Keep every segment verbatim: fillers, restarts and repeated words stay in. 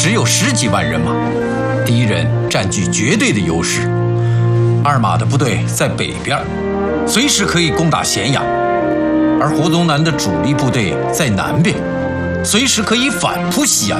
只有十几万人马，敌人占据绝对的优势。二马的部队在北边，随时可以攻打咸阳，而胡宗南的主力部队在南边，随时可以反扑西安。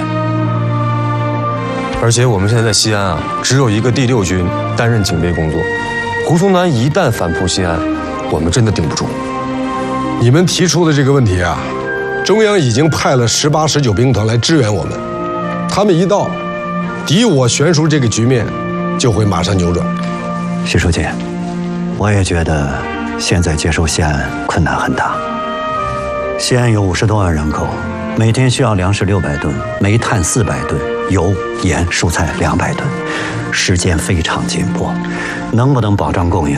而且我们现在在西安啊，只有一个第六军担任警备工作。胡宗南一旦反扑西安，我们真的顶不住。 你们提出的这个问题啊，中央已经派了十八、十九兵团来支援我们，他们一到，敌我悬殊这个局面就会马上扭转。 徐书记，我也觉得现在接收西安困难很大。西安有五十多万人口，每天需要粮食六百吨，煤炭四百吨，油、盐、蔬菜两百吨，时间非常紧迫，能不能保障供应？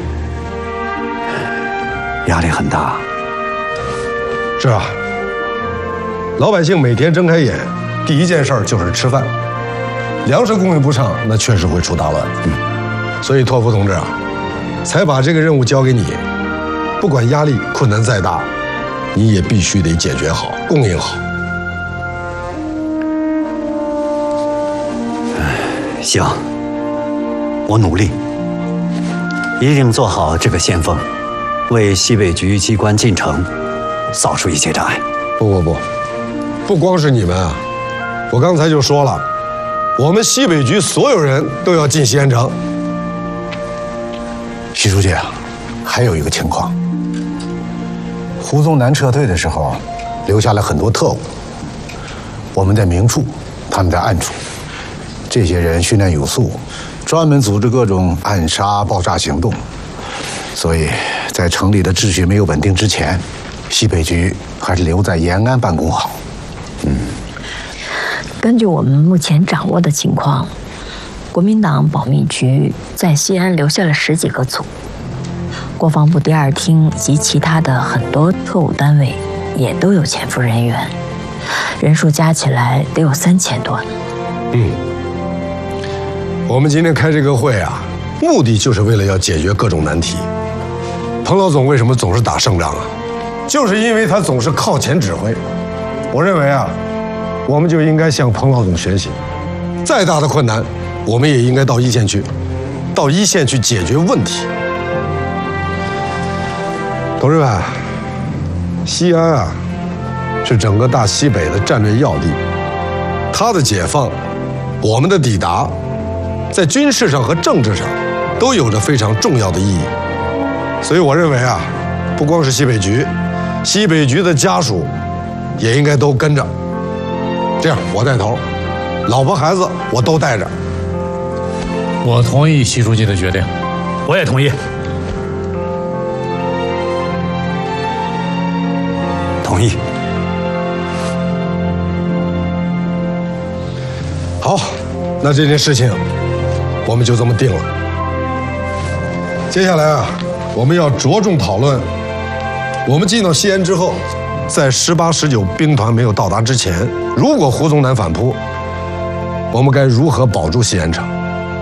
压力很大。 是啊，老百姓每天睁开眼，第一件事就是吃饭，粮食供应不上，那确实会出大乱。嗯，所以托福同志啊，才把这个任务交给你，不管压力困难再大，你也必须得解决好，供应好。 行，我努力，一定做好这个先锋，为西北局机关进城扫除一切障碍。 不不不，不光是你们啊，我刚才就说了，我们西北局所有人都要进西安城。 徐书记啊，还有一个情况，胡宗南撤退的时候，留下了很多特务，我们在明处，他们在暗处。这些人训练有素，专门组织各种暗杀、爆炸行动。所以在城里的秩序没有稳定之前，西北局还是留在延安办公好。嗯， 根据我们目前掌握的情况，国民党保密局在西安留下了十几个组，国防部第二厅及其他的很多特务单位也都有潜伏人员，人数加起来得有三千多。 嗯。我们今天开这个会啊，目的就是为了要解决各种难题。彭老总为什么总是打胜仗啊？就是因为他总是靠前指挥。我认为啊，我们就应该向彭老总学习，再大的困难，我们也应该到一线去，到一线去解决问题。同志们，西安啊，是整个大西北的战略要地，它的解放，我们的抵达，在军事上和政治上都有着非常重要的意义。所以我认为啊，不光是西北局，西北局的家属也应该都跟着。这样，我带头，老婆孩子我都带着。 我同意习书记的决定。 我也同意。同意。 好，那这件事情我们就这么定了。接下来啊，我们要着重讨论，我们进到西安之后，在十八、十九兵团没有到达之前，如果胡宗南反扑，我们该如何保住西安城？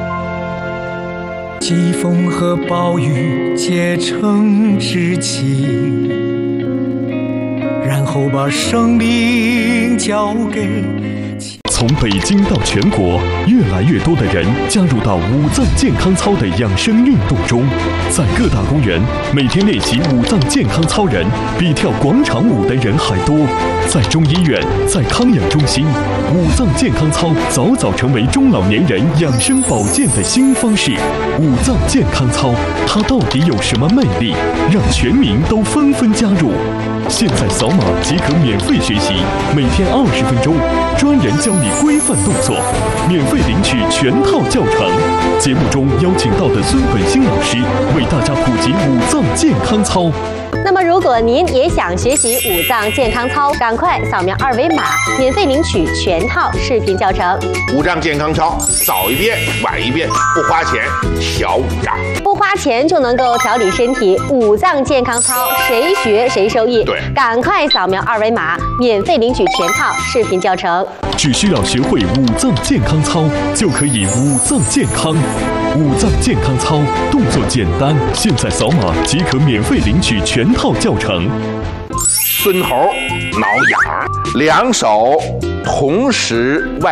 疾风和暴雨结成知己，然后把生命交给。 从北京到全国，越来越多的人加入到五脏健康操的养生运动中。在各大公园，每天练习五脏健康操人比跳广场舞的人还多。在中医院，在康养中心，五脏健康操早早成为中老年人养生保健的新方式。五脏健康操，它到底有什么魅力，让全民都纷纷加入？现在扫码即可免费学习，每天二十分钟，专人教你规范动作，免费领取全套教程。节目中邀请到的孙本兴老师为大家普及五脏健康操。 那么，如果您也想学习五脏健康操，赶快扫描二维码，免费领取全套视频教程。 五脏健康操，早一遍晚一遍，不花钱，小五脏， 不花钱就能够调理身体。五脏健康操，谁学谁受益。 对， 赶快扫描二维码，免费领取全套视频教程。 只需要学会五脏健康操，就可以五脏健康。五脏健康操动作简单，现在扫码即可免费领取全套教程。 孙猴挠痒，两手同时外。